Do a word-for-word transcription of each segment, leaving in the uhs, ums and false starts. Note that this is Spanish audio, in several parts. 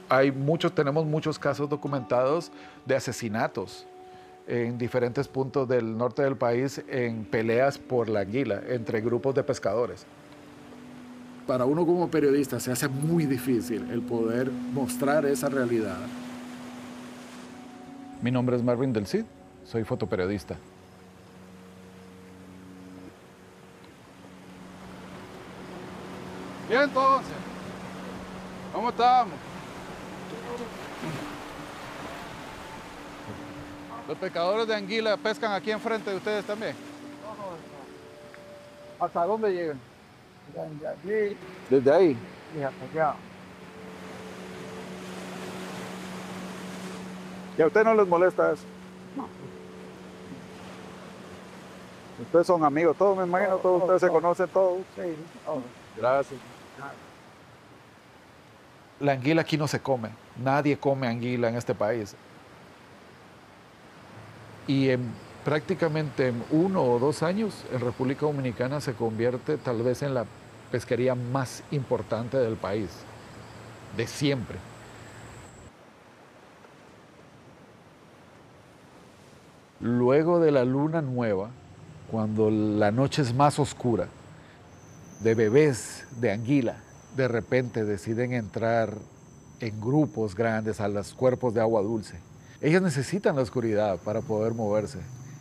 Hay muchos, tenemos muchos casos documentados de asesinatos en diferentes puntos del norte del país en peleas por la anguila entre grupos de pescadores. Para uno como periodista se hace muy difícil el poder mostrar esa realidad. Mi nombre es Marvin Del Cid, soy fotoperiodista. Bien, entonces, ¿cómo estamos? ¿Los pescadores de anguila pescan aquí enfrente de ustedes también? ¿Hasta dónde llegan? Desde aquí Desde ahí. y hasta allá. ¿Y a ustedes no les molesta eso? No. Ustedes son amigos, todos me imagino, todos ustedes se conocen todos. Sí, todo. Gracias. La anguila aquí no se come, nadie come anguila en este país. Y en, prácticamente en uno o dos años, en República Dominicana se convierte tal vez en la pesquería más importante del país, de siempre. Luego de la luna nueva, cuando la noche es más oscura, de bebés de anguila, de repente deciden entrar en grupos grandes a los cuerpos de agua dulce. Ellas necesitan la oscuridad para poder moverse.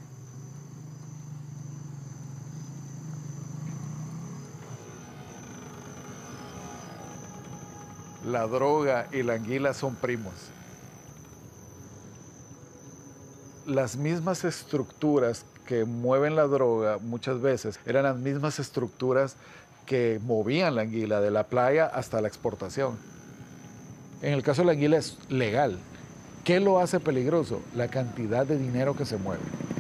La droga y la anguila son primos. Las mismas estructuras que mueven la droga muchas veces eran las mismas estructuras que movían la anguila de la playa hasta la exportación. En el caso de la anguila es legal. ¿Qué lo hace peligroso? La cantidad de dinero que se mueve.